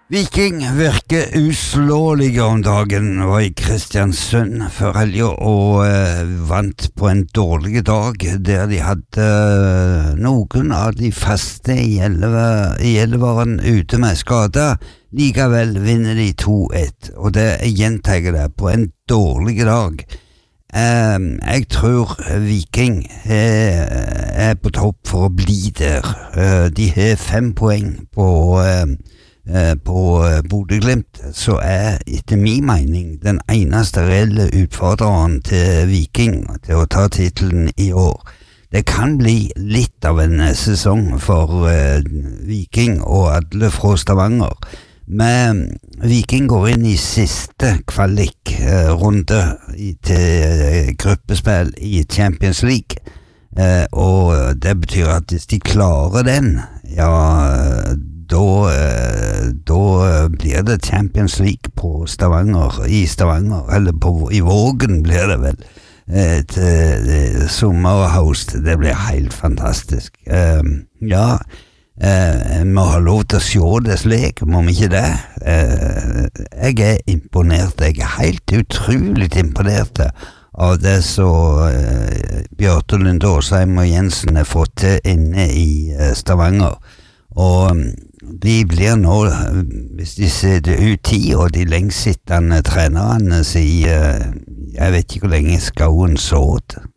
Viking virker uslåelige om dagen, var i Kristiansund før helga og vant på en dårlig dag der de hadde noen av de faste i elveren ute med skada. Likevel vinner de 2-1, og det gjentar det på en dårlig dag. Jeg tror Viking er på topp for å bli der. De har 5 poeng på Bodø/Glimt, så etter min mening den eneste reelle utfordreren til Viking til å ta titelen i år. Det kan bli litt av en sesong for Viking og alle fra Stavanger, men Viking går inn i siste kvalikrunde til gruppespill i Champions League, og det betyr at hvis de klarer den, da blir det Champions League på Stavanger, eller i Vågen blir det vel, til sommerhost. Det blir helt fantastisk. Vi må ha lov til å se det slik, må vi ikke det? Jeg er imponert, jeg er helt utrolig imponert av det som Bjarte Lunde Åsheim og Jensen har fått til inne i Stavanger. Og de blir nå, hvis de ser det ut 10, og de lengstsittende trenerne sier, jeg vet ikke hvor lenge skauen sådd.